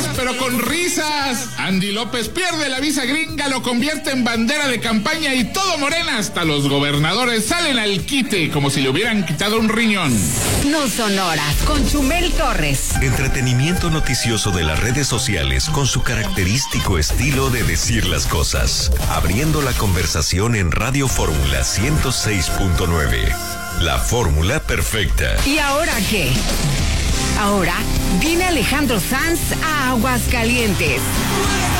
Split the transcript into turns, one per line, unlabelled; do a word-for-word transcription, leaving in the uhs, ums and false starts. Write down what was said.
risas, pero con risas. Andy López pierde la visa gringa, lo convierte en bandera de campaña y todo Morena, hasta los gobernadores, salen al quite como si le hubieran quitado un riñón.
No son horas con Chumel Torres.
Entretenimiento noticioso de las redes sociales con su característico estilo de decir las cosas. Abriendo la conversación en Radio Fórmula ciento seis punto nueve. La fórmula perfecta.
¿Y ahora qué? Ahora viene Alejandro Sanz a Aguascalientes.